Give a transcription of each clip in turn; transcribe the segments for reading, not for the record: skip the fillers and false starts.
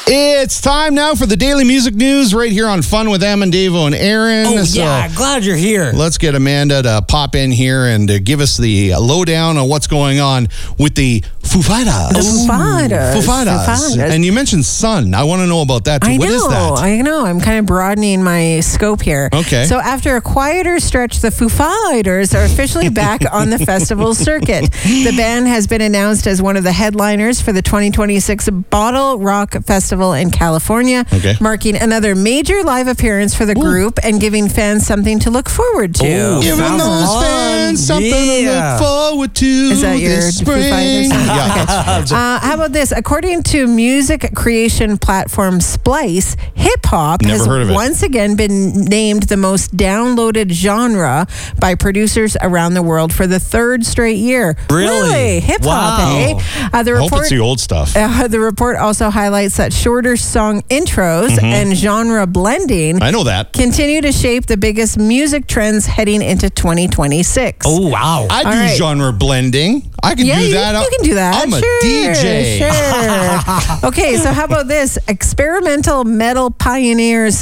It's time now for the Daily Music News right here on Fun with Em and Davo and Aaron. Oh, yeah. Glad you're here. Let's get Amanda to pop in here and give us the lowdown on what's going on with the Foo Fighters. Foo Fighters. And you mentioned Sun. I want to know about that, too. What is that? I know. I'm kind of broadening my scope here. Okay. So after a quieter stretch, the Foo Fighters are officially back on the festival circuit. The band has been announced as one of the headliners for the 2026 Bottle Rock Festival in California, marking another major live appearance for the group and giving fans something to look forward to. Giving those fans something to look forward to. Is that your Foo Fighters? Yeah. Okay. How about this? According to music creation platform Splice, hip-hop has once again been named the most downloaded genre by producers around the world for the third straight year. Really? Hip-hop, wow. I hope it's the old stuff. The report also highlights that shorter song intros and genre blending continue to shape the biggest music trends heading into 2026. Oh, wow. I do genre blending. I can do that. You can do that. I'm a DJ. Sure. Okay, so how about this? Experimental metal pioneers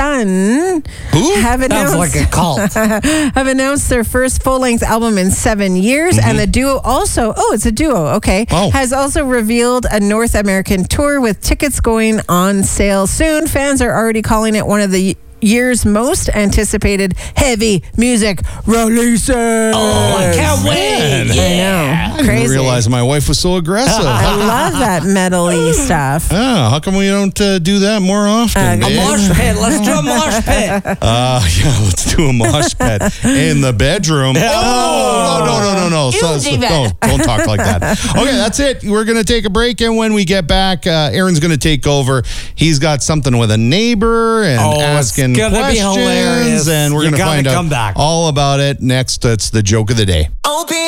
Sun have announced, sounds like a cult. have announced their first full-length album in 7 years, and the duo also, it's a duo, has also revealed a North American tour with tickets going on sale soon. Fans are already calling it one of the year's most anticipated heavy music releases. Oh, I can't wait. Yeah. I know. I didn't realize my wife was so aggressive. I love that metal-y stuff. Oh, how come we don't do that more often? A mosh pit. Let's do a mosh pit. Yeah, let's do a mosh pit in the bedroom. Oh, no. Don't talk like that. Okay, that's it. We're going to take a break, and when we get back, Aaron's going to take over. He's got something with a neighbor and asking questions, and we're going to find out all about it next. It's the joke of the day.